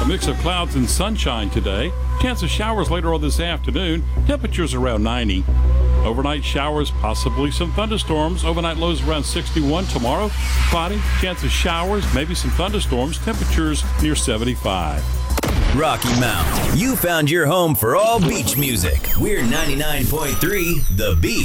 A mix of clouds and sunshine today. Chance of showers later on this afternoon. Temperatures around 90. Overnight showers, possibly some thunderstorms. Overnight lows around 61 tomorrow. Cloudy, chance of showers, maybe some thunderstorms. Temperatures near 75. Rocky Mount, you found your home for all beach music. We're 99.3 The Beach.